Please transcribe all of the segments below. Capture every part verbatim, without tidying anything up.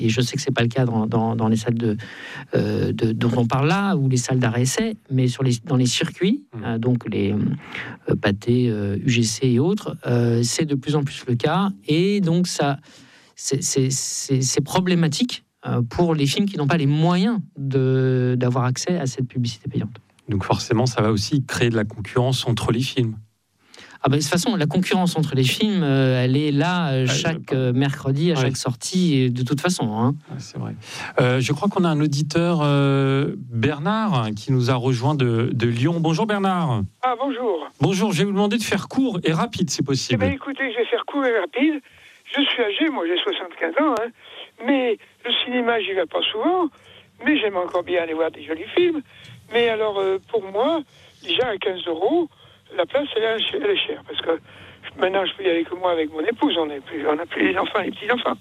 Et je sais que c'est pas le cas dans, dans, dans les salles de, euh, de, dont on parle là, ou les salles d'arrêt-essai, mais sur les, dans les circuits, mmh. euh, donc les euh, Pathé, euh, U G C et autres, euh, c'est de plus en plus le cas. Et donc, ça, c'est, c'est, c'est, c'est problématique euh, pour les films qui n'ont pas les moyens de, d'avoir accès à cette publicité payante. Donc forcément, ça va aussi créer de la concurrence entre les films. Ah ben, de toute façon, la concurrence entre les films, euh, elle est là euh, chaque euh, mercredi, à chaque ouais. sortie, et de toute façon. Hein. Ouais, c'est vrai. Euh, je crois qu'on a un auditeur, euh, Bernard, qui nous a rejoint de, de Lyon. Bonjour Bernard. Ah, bonjour. Bonjour, je vais vous demander de faire court et rapide, si possible. Eh bien, écoutez, je vais faire court et rapide. Je suis âgé, moi j'ai soixante-quinze ans, hein, mais le cinéma, j'y vais pas souvent, mais j'aime encore bien aller voir des jolis films. Mais alors, euh, pour moi, déjà à quinze euros, la place, elle est, elle est chère, parce que maintenant, je peux y aller que moi avec mon épouse, on n'a plus, on a plus les enfants, les petits-enfants.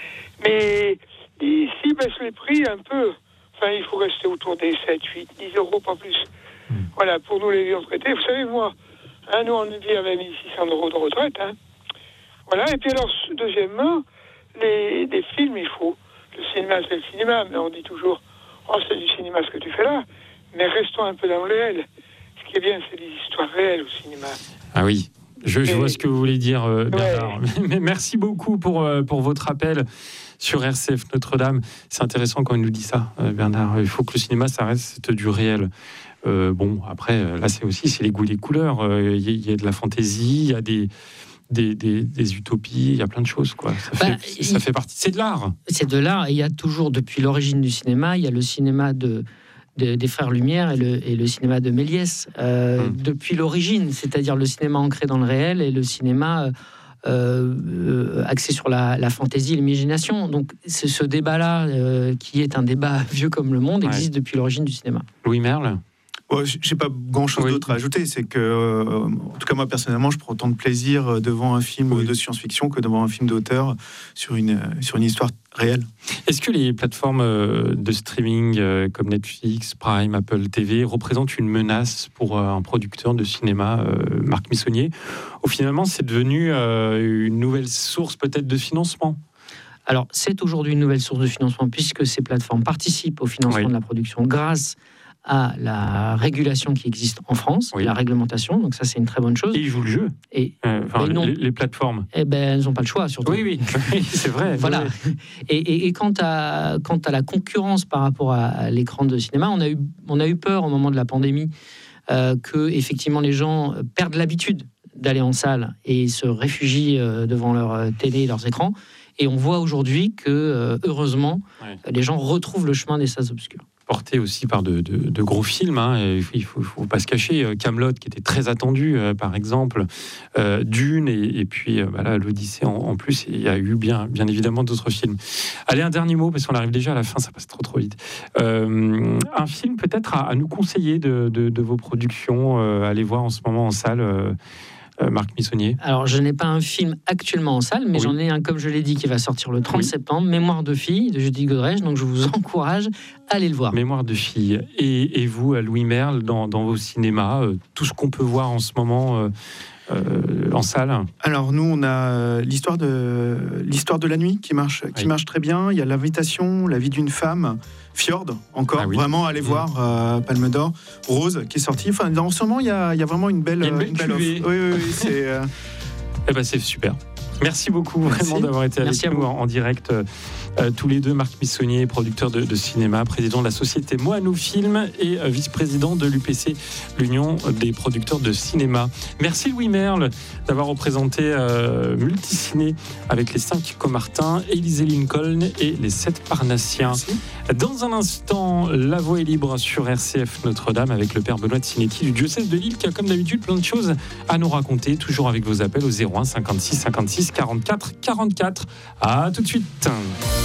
Mais ici, baisse les prix un peu. Enfin, il faut rester autour des sept, huit, dix euros, pas plus. Mmh. Voilà, pour nous, les retraités, vous savez, moi, hein, nous, on vit avec mille six cents euros de retraite. Hein. Voilà, et puis alors, deuxièmement, les, les films, il faut. Le cinéma, c'est le cinéma, mais on dit toujours, oh, c'est du cinéma ce que tu fais là. Mais restons un peu dans le réel. Ce qui est bien, c'est des histoires réelles au cinéma. Ah oui, je, je vois ce que vous voulez dire, euh, Bernard. Ouais. Mais merci beaucoup pour, euh, pour votre appel sur R C F Notre-Dame. C'est intéressant quand il nous dit ça, euh, Bernard. Il faut que le cinéma, ça reste du réel. Euh, bon, après, là, c'est aussi c'est les goûts et les couleurs. Il euh, y, y a de la fantaisie, il y a des... Des, des, des utopies, il y a plein de choses, quoi. Ça, bah, fait, ça il, fait partie. C'est de l'art. C'est de l'art. Et il y a toujours, depuis l'origine du cinéma, il y a le cinéma de, de, des Frères Lumière et le, et le cinéma de Méliès. Euh, hum. Depuis l'origine, c'est-à-dire le cinéma ancré dans le réel et le cinéma euh, euh, axé sur la, la fantaisie, l'imagination. Donc, c'est ce débat-là, euh, qui est un débat vieux comme le monde, existe ouais. depuis l'origine du cinéma. Louis Merle. Bon, je n'ai pas grand-chose oui. d'autre à ajouter. C'est que, euh, en tout cas, moi, personnellement, je prends autant de plaisir devant un film oui. de science-fiction que devant un film d'auteur sur une, sur une histoire réelle. Est-ce que les plateformes de streaming comme Netflix, Prime, Apple T V représentent une menace pour un producteur de cinéma, Marc Missonnier, ou finalement, c'est devenu une nouvelle source peut-être de financement ? Alors, c'est aujourd'hui une nouvelle source de financement puisque ces plateformes participent au financement oui. de la production grâce à la régulation qui existe en France, oui. la réglementation, donc ça c'est une très bonne chose. Et ils jouent le jeu, et euh, enfin, les, les plateformes. Eh ben, elles n'ont pas le choix, surtout. Oui, oui, oui c'est vrai. Voilà. Oui. Et, et, et quant, à, quant à la concurrence par rapport à, à l'écran de cinéma, on a eu, on a eu peur au moment de la pandémie euh, que effectivement les gens perdent l'habitude d'aller en salle et se réfugient euh, devant leur télé et leurs écrans. Et on voit aujourd'hui que, euh, heureusement, ouais. les gens retrouvent le chemin des salles obscures. Porté aussi par de, de, de gros films, hein. Il ne faut, faut pas se cacher. Camelot, qui était très attendu, euh, par exemple, euh, Dune, et, et puis euh, voilà, l'Odyssée en, en plus. Il y a eu bien, bien évidemment d'autres films. Allez, un dernier mot, parce qu'on arrive déjà à la fin, ça passe trop trop vite. Euh, un film peut-être à, à nous conseiller de, de, de vos productions, euh, allez voir en ce moment en salle. Euh, Euh, Marc Missonnier. Alors, je n'ai pas un film actuellement en salle, mais oui. j'en ai un, comme je l'ai dit, qui va sortir le trente oui. septembre, Mémoire de fille, de Judith Godrèche, donc je vous encourage à aller le voir. Mémoire de fille. Et, et vous, Louis Merle, dans, dans vos cinémas, euh, tout ce qu'on peut voir en ce moment euh, euh, en salle? Alors, nous, on a l'histoire de, l'histoire de la nuit qui marche, qui oui. marche très bien. Il y a L'Invitation, La vie d'une femme, Fjord, encore, ah oui. vraiment, allez mmh. voir, euh, Palme d'Or, Rose, qui est sorti. Enfin, dans ce moment, il y a, il y a vraiment une belle, une belle, une belle offre. Oui, oui, oui, c'est... Euh... eh ben, c'est super. Merci beaucoup Merci. vraiment d'avoir été avec Merci nous en, en direct euh, tous les deux. Marc Missonnier, producteur de, de cinéma, président de la société Moano Film et euh, vice-président de l'U P C, l'Union des producteurs de cinéma. Merci Louis Merle d'avoir représenté euh, Multiciné avec les cinq Comartins, Élysée Lincoln et les sept Parnassiens. Merci. Dans un instant, La Voix est libre sur R C F Notre-Dame avec le père Benoît de Sinetti du diocèse de Lille qui a comme d'habitude plein de choses à nous raconter, toujours avec vos appels au zéro un cinquante-six cinquante-six quarante-quatre quarante-quatre. À tout de suite.